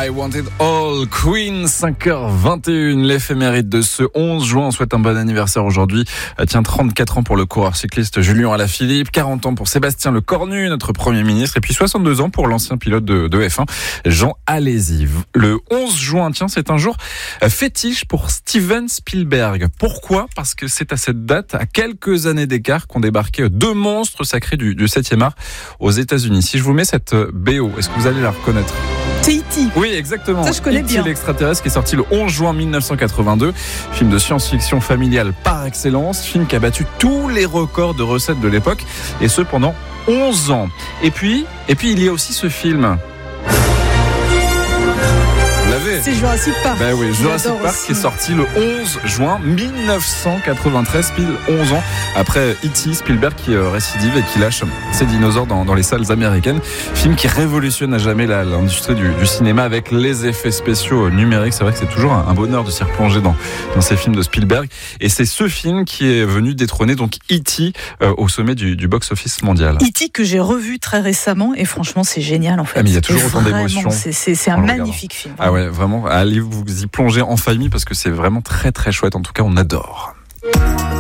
I Want It All, Queen, 5h21, l'éphéméride de ce 11 juin. On souhaite un bon anniversaire aujourd'hui. Tiens, 34 ans pour le coureur cycliste Julien Alaphilippe, 40 ans pour Sébastien Lecornu, notre Premier ministre, et puis 62 ans pour l'ancien pilote de F1, Jean Alesi. Le 11 juin, tiens, c'est un jour fétiche pour Steven Spielberg. Pourquoi ? Parce que c'est à cette date, à quelques années d'écart, qu'ont débarqué deux monstres sacrés du 7e art aux États-Unis. Si je vous mets cette BO, est-ce que vous allez la reconnaître ? C'est E.T. Oui, exactement. Ça, je connais bien. E.T. l'extraterrestre qui est sorti le 11 juin 1982. Film de science-fiction familiale par excellence. Film qui a battu tous les records de recettes de l'époque. Et ce pendant 11 ans. Et puis, il y a aussi ce film. C'est Jurassic Park. Ben oui, Jurassic Park qui est sorti le 11 juin 1993, pile 11 ans après E.T. Spielberg qui récidive et qui lâche ses dinosaures dans les salles américaines. Film qui révolutionne à jamais l'industrie du cinéma avec les effets spéciaux numériques. C'est vrai que c'est toujours un bonheur de s'y replonger dans ces films de Spielberg. Et c'est ce film qui est venu détrôner donc E.T. Au sommet du box-office mondial. E.T. que j'ai revu très récemment et franchement c'est génial en fait. Ah, mais il y a toujours autant d'émotions. C'est un magnifique film. Ah ouais, vraiment, allez vous y plonger en famille parce que c'est vraiment très très chouette. En tout cas, on adore.